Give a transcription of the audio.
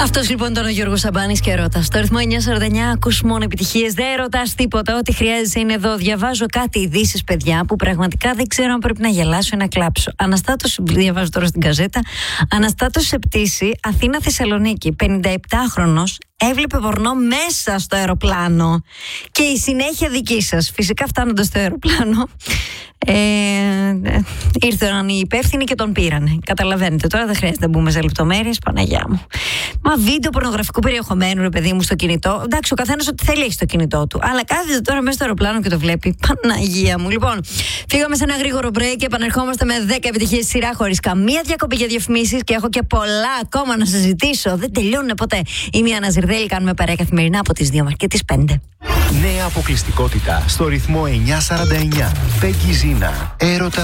Αυτός λοιπόν ήταν ο Γιώργος Σαμπάνης και Ερώτας. Στο ρυθμό 949 ακούς μόνο επιτυχίες. Δεν ρωτάς τίποτα. Ό,τι χρειάζεσαι είναι εδώ. Διαβάζω κάτι ειδήσεις, παιδιά, που πραγματικά δεν ξέρω αν πρέπει να γελάσω ή να κλάψω. Αναστάτωση, διαβάζω τώρα στην καζέτα. Αναστάτωση σε πτήση Αθήνα-Θεσσαλονίκη. 57χρονος. Έβλεπε πορνό μέσα στο αεροπλάνο. Και η συνέχεια δική σας. Φυσικά φτάνοντας στο αεροπλάνο, ήρθαν οι υπεύθυνοι και τον πήρανε. Καταλαβαίνετε, τώρα δεν χρειάζεται να μπούμε σε λεπτομέρειες, Παναγιά μου. Μα βίντεο πορνογραφικού περιεχομένου, ρε παιδί μου, στο κινητό. Εντάξει, ο καθένας ό,τι θέλει έχει στο κινητό του. Αλλά κάθεται τώρα μέσα στο αεροπλάνο και το βλέπει. Παναγία μου. Λοιπόν, φύγαμε σε ένα γρήγορο break και επανερχόμαστε με 10 επιτυχίες σειρά χωρίς καμία διακοπή για διαφημίσεις και έχω και πολλά ακόμα να συζητήσω. Δεν τελειώνουν ποτέ. Είμαι η Άννα Ζιρδέλη, κάνουμε παρέα καθημερινά από τις 2 και τις 5. Νέα αποκλειστικότητα στο ρυθμό 949. Πέγγι Ζίνα. Έρωτα.